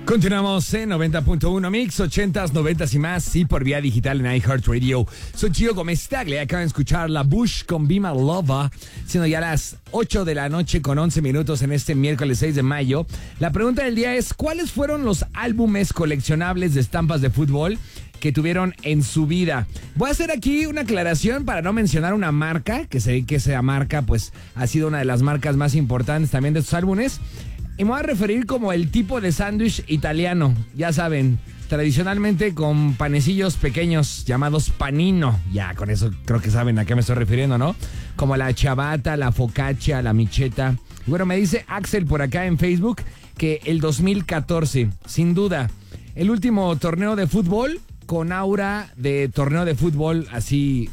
Continuamos en 90.1 Mix, 80s, 90s y más, y por vía digital en iHeartRadio. Soy Gio Gomez-Tagle, acaban de escuchar La Bush con Be My Lover, siendo ya las 8 de la noche con 11 minutos en este miércoles 6 de mayo. La pregunta del día es, ¿cuáles fueron los álbumes coleccionables de estampas de fútbol que tuvieron en su vida? Voy a hacer aquí una aclaración para no mencionar una marca, que sé que esa marca pues ha sido una de las marcas más importantes también de estos álbumes. Y me voy a referir como el tipo de sándwich italiano, ya saben, tradicionalmente con panecillos pequeños llamados panino. Ya, con eso creo que saben a qué me estoy refiriendo, ¿no? Como la ciabatta, la focaccia, la micheta. Y bueno, me dice Axel por acá en Facebook que el 2014, sin duda, el último torneo de fútbol con aura de torneo de fútbol así,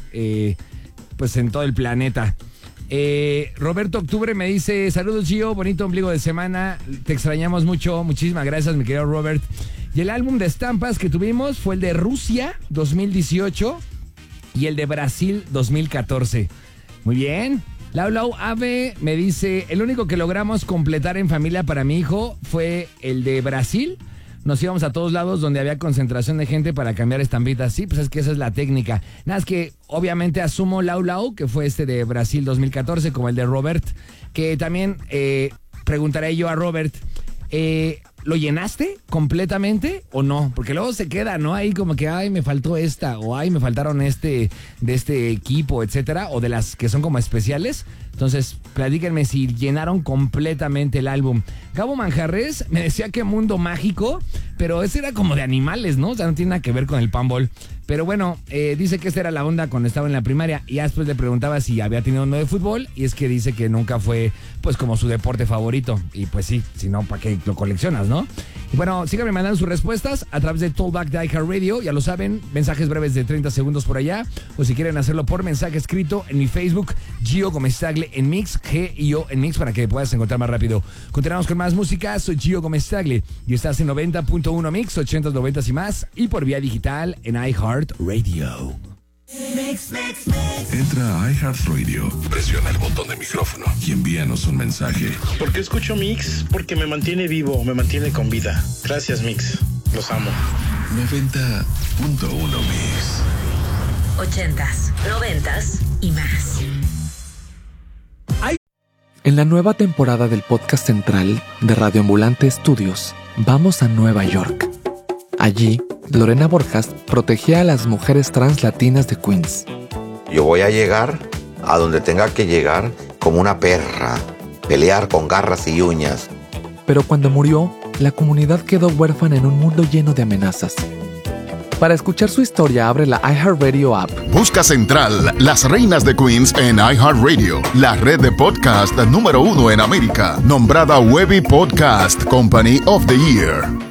pues en todo el planeta. Roberto Octubre me dice, saludos Gio, bonito ombligo de semana, te extrañamos mucho, muchísimas gracias mi querido Robert. Y el álbum de estampas que tuvimos fue el de Rusia 2018 y el de Brasil 2014. Muy bien. Lau Ave me dice, el único que logramos completar en familia para mi hijo fue el de Brasil. Nos íbamos a todos lados donde había concentración de gente para cambiar estampitas. Sí, pues es que esa es la técnica. Nada, es que obviamente asumo Lau, que fue este de Brasil 2014, como el de Robert, que también preguntaré yo a Robert, ¿lo llenaste completamente o no? Porque luego se queda, ¿no? Ahí como que, ay, me faltó esta, o ay, me faltaron de este equipo, etcétera, o de las que son como especiales. Entonces, platíquenme si llenaron completamente el álbum. Gabo Manjarres me decía que Mundo Mágico, pero ese era como de animales, ¿no? O sea, no tiene nada que ver con el Pinball. Pero bueno, dice que esta era la onda cuando estaba en la primaria. Y ya después le preguntaba si había tenido uno de fútbol. Y es que dice que nunca fue, pues, como su deporte favorito. Y pues sí, si no, ¿para qué lo coleccionas, no? Y bueno, síganme mandando sus respuestas a través de Tollback de iHeartRadio. Ya lo saben, mensajes breves de 30 segundos por allá. O si quieren hacerlo por mensaje escrito en mi Facebook, Gio Gomez-Tagle en Mix, G-I-O en Mix, para que puedas encontrar más rápido. Continuamos con más música. Soy Gio Gomez-Tagle y estás en 90.1 Mix, 80s, 90s y más. Y por vía digital en iHeartRadio. Entra a iHeartRadio, presiona el botón de micrófono y envíanos un mensaje. ¿Por qué escucho Mix? Porque me mantiene vivo, me mantiene con vida. Gracias, Mix. Los amo. 90.1 Mix. 80s, 90s y más. En la nueva temporada del podcast central de Radio Ambulante Estudios, vamos a Nueva York. Allí, Lorena Borjas protegía a las mujeres trans latinas de Queens. Yo voy a llegar a donde tenga que llegar como una perra, pelear con garras y uñas. Pero cuando murió, la comunidad quedó huérfana en un mundo lleno de amenazas. Para escuchar su historia, abre la iHeartRadio app. Busca Central, Las Reinas de Queens en iHeartRadio, la red de podcast número 1 en América, nombrada Webby Podcast Company of the Year.